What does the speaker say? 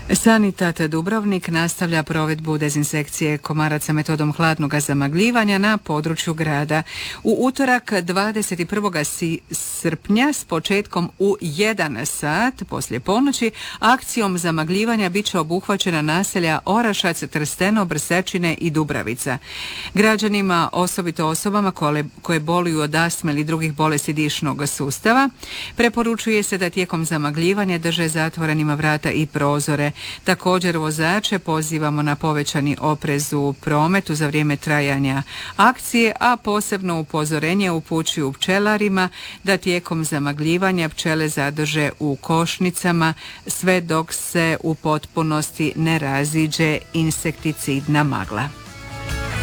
Sanitat Dubrovnik nastavlja provedbu dezinsekcije komaraca metodom hladnog zamagljivanja na području grada. U utorak 21. srpnja s početkom u 1 sat poslije ponoći akcijom zamagljivanja bit će obuhvaćena naselja Orašac, Trsteno, Brsečine i Dubravica. Građanima, osobito osobama koje boluju od astme ili drugih bolesti dišnog sustava, preporučuje se da tijekom zamagljivanja drže zatvorenima vrata i prozore. Također vozače pozivamo na povećani oprez u prometu za vrijeme trajanja akcije, a posebno upozorenje upućuju pčelarima da tijekom zamagljivanja pčele zadrže u košnicama sve dok se u potpunosti ne raziđe insekticidna magla.